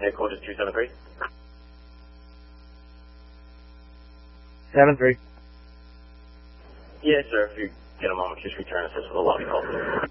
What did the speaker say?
Air code is 273. 7-3. Yes, sir. If you get a moment, just return us with a log call.